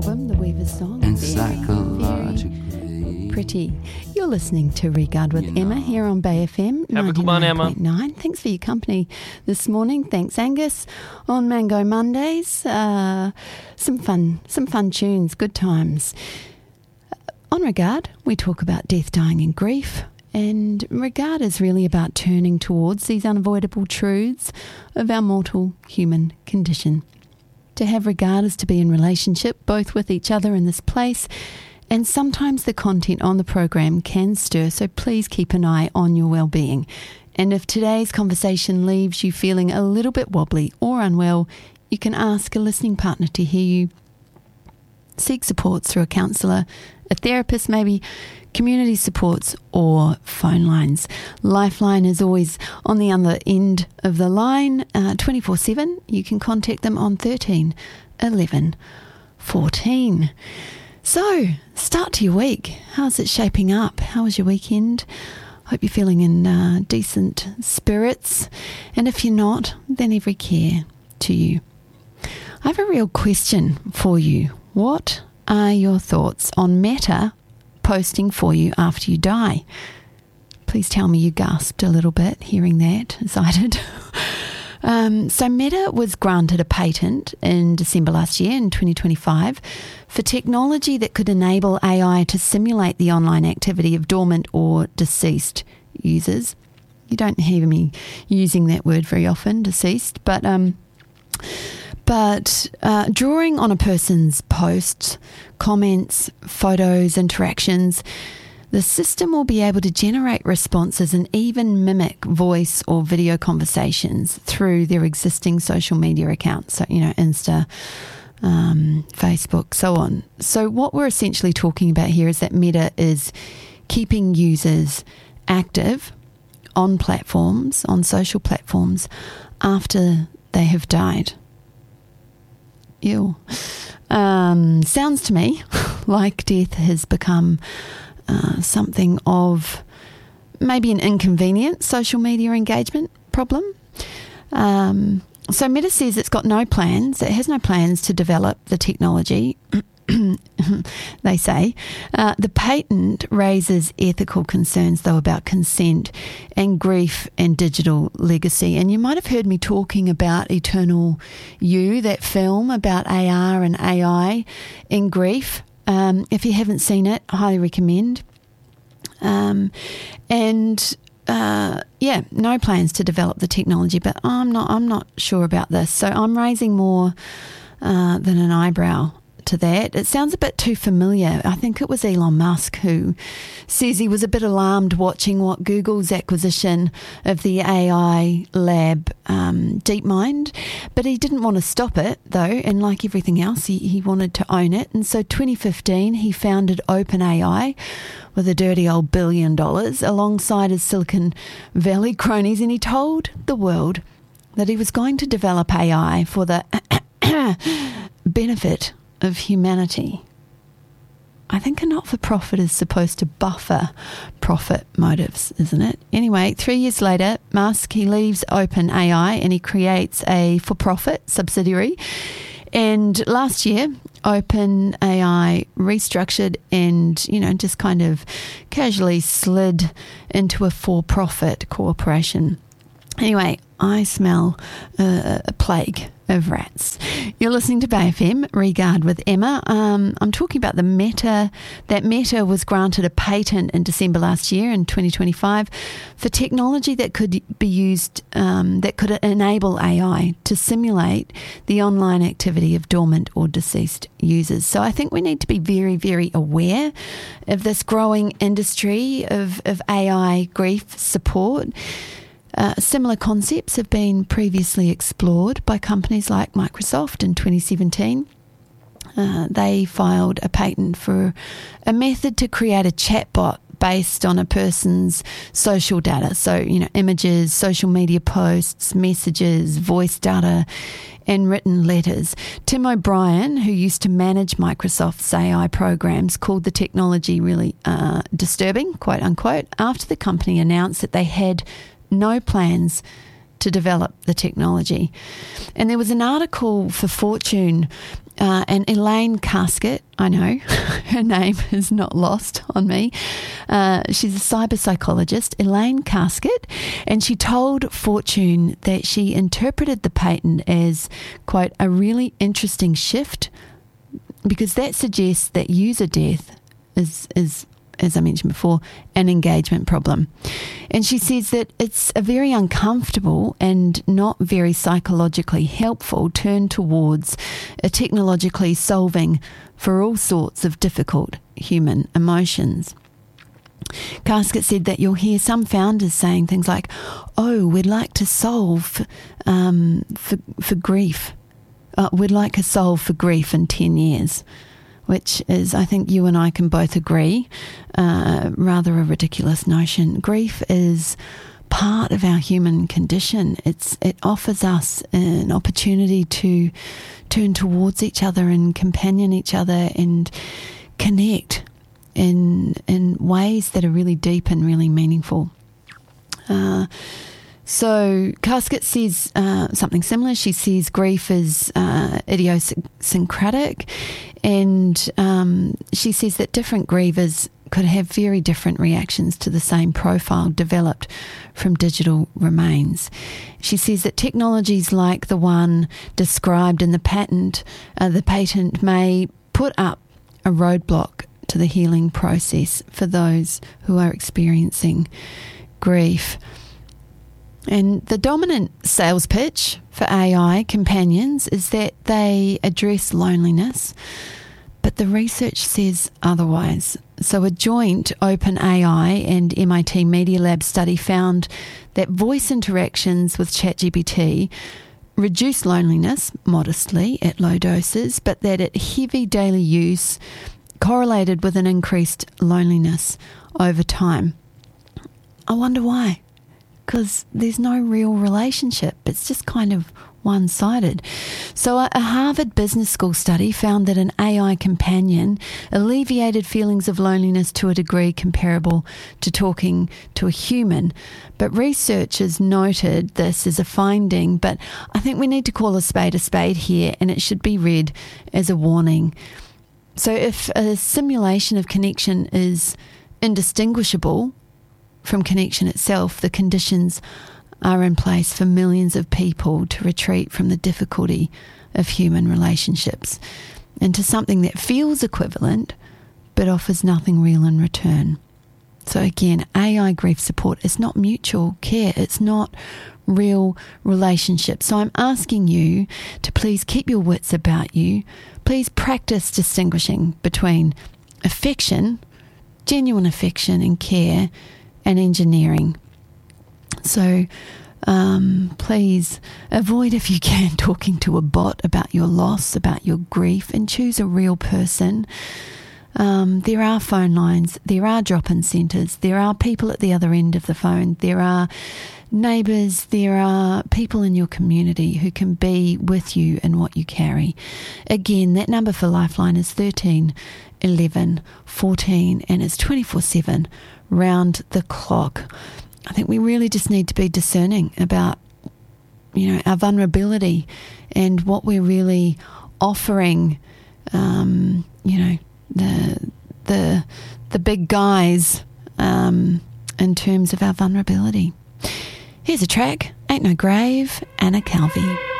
album, The Weaver's Song. And psychologically Pretty. You're listening to Regard with Emma here on Bay FM. Have a good one, Emma. 99.9. Thanks for your company this morning. Thanks, Angus. On Mango Mondays, some fun tunes, good times. On Regard, we talk about death, dying and grief. And Regard is really about turning towards these unavoidable truths of our mortal human condition. To have regard is to be in relationship both with each other in this place, and sometimes the content on the program can stir, so please keep an eye on your well-being. And if today's conversation leaves you feeling a little bit wobbly or unwell, you can ask a listening partner to hear you. Seek support through a counsellor, a therapist maybe, community supports or phone lines. Lifeline is always on the other end of the line, 24/7. You can contact them on 13 11 14. So, start to your week. How's it shaping up? How was your weekend? Hope you're feeling in decent spirits. And if you're not, then every care to you. I have a real question for you. What are your thoughts on Meta posting for you after you die? Please tell me you gasped a little bit hearing that, as I did. So Meta was granted a patent in December last year, in 2025, for technology that could enable AI to simulate the online activity of dormant or deceased users. You don't hear me using that word very often, deceased, but drawing on a person's posts, comments, photos, interactions, the system will be able to generate responses and even mimic voice or video conversations through their existing social media accounts. So, Insta, Facebook, so on. So what we're essentially talking about here is that Meta is keeping users active on platforms, on social platforms, after they have died. Ew. Sounds to me like death has become something of maybe an inconvenient social media engagement problem. So Meta says it's got no plans. It has no plans to develop the technology. They say. The patent raises ethical concerns, though, about consent and grief and digital legacy. And you might have heard me talking about Eternal You, that film about AR and AI in grief. If you haven't seen it, I highly recommend. No plans to develop the technology, but I'm not sure about this. So I'm raising more than an eyebrow to that. It sounds a bit too familiar. I think it was Elon Musk who says he was a bit alarmed watching what Google's acquisition of the AI lab DeepMind, but he didn't want to stop it though, and like everything else, he wanted to own it. And so 2015 he founded OpenAI with a dirty old $1 billion alongside his Silicon Valley cronies, and he told the world that he was going to develop AI for the benefit of humanity. I think a not-for-profit is supposed to buffer profit motives, isn't it? Anyway, 3 years later, Musk, he leaves OpenAI and he creates a for-profit subsidiary. And last year, OpenAI restructured and, just kind of casually slid into a for-profit corporation. Anyway, I smell a plague of rats. You're listening to Bay FM, Regard with Emma. I'm talking about Meta was granted a patent in December last year, in 2025, for technology that could be used, that could enable AI to simulate the online activity of dormant or deceased users. So I think we need to be very, very aware of this growing industry of AI grief support. Similar concepts have been previously explored by companies like Microsoft in 2017. They filed a patent for a method to create a chatbot based on a person's social data. So, images, social media posts, messages, voice data, and written letters. Tim O'Brien, who used to manage Microsoft's AI programs, called the technology really disturbing, quote unquote, after the company announced that they had no plans to develop the technology. And there was an article for Fortune, and Elaine Casket, I know, her name is not lost on me. She's a cyber psychologist, Elaine Casket, and she told Fortune that she interpreted the patent as, quote, a really interesting shift, because that suggests that user death is, as I mentioned before, an engagement problem. And she says that it's a very uncomfortable and not very psychologically helpful turn towards a technologically solving for all sorts of difficult human emotions. Casket said that you'll hear some founders saying things like, oh, we'd like to solve for grief. We'd like a solve for grief in 10 years. Which is, I think you and I can both agree, rather a ridiculous notion. Grief is part of our human condition. It offers us an opportunity to turn towards each other and companion each other and connect in ways that are really deep and really meaningful. So Casket says something similar. She says grief is idiosyncratic, and she says that different grievers could have very different reactions to the same profile developed from digital remains. She says that technologies like the one described in the patent may put up a roadblock to the healing process for those who are experiencing grief. And the dominant sales pitch for AI companions is that they address loneliness, but the research says otherwise. So a joint OpenAI and MIT Media Lab study found that voice interactions with ChatGPT reduce loneliness modestly at low doses, but that at heavy daily use correlated with an increased loneliness over time. I wonder why. Because there's no real relationship. It's just kind of one-sided. So a Harvard Business School study found that an AI companion alleviated feelings of loneliness to a degree comparable to talking to a human. But researchers noted this as a finding, but I think we need to call a spade here, and it should be read as a warning. So if a simulation of connection is indistinguishable from connection itself, the conditions are in place for millions of people to retreat from the difficulty of human relationships into something that feels equivalent but offers nothing real in return. So again, AI grief support is not mutual care. It's not real relationships. So I'm asking you to please keep your wits about you. Please practice distinguishing between affection, genuine affection and care, and engineering. So please avoid, if you can, talking to a bot about your loss, about your grief, and choose a real person. There are phone lines, there are drop-in centres, there are people at the other end of the phone, there are neighbours, there are people in your community who can be with you in what you carry. Again, that number for Lifeline is 13 11 14, and it's 24/7 round the clock. I think we really just need to be discerning about, our vulnerability and what we're really offering, the big guys in terms of our vulnerability. Here's a track, Ain't No Grave, Anna Calvi.